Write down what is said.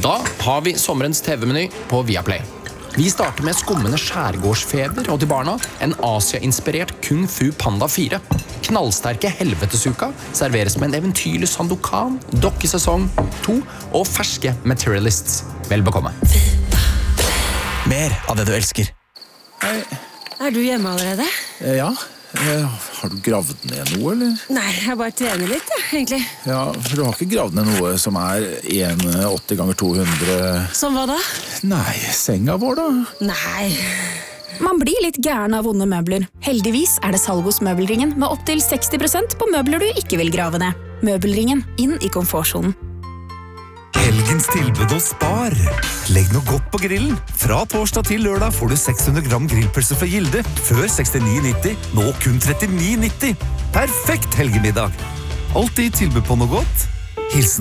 Da har vi sommerens TV-meny på Viaplay. Vi starter med skummende skjærgårdsfeber og til barna en Asia-inspirert Kung Fu Panda 4. Knallsterke helvetesuka serveres med en eventyrlig Sandokan, dokkesesong 2 og ferske Materialists. Vel bekomme. Mer av det du elsker. Hei. Er du hjemme allerede? Ja. Har du gravd ned noe, eller? Nei, jeg bare trener litt, egentlig. Ja, for du har ikke gravd ned noe som er 1,80 ganger 200... Som hva da? Nei, senga vår da? Nei. Man blir litt gæren av vonde møbler. Heldigvis er det salg hos Møbelringen med opp til 60% på møbler du ikke vil grave ned. Møbelringen, inn i komfortsonen. Helgens tilbud og spar. Legg noe godt på grillen. Fra torsdag til lørdag får du 600 gram grillpølse fra Gilde. Før 69,90, nå kun 39,90. Perfekt helgemiddag. Alltid tilbud på noe godt. Hilsen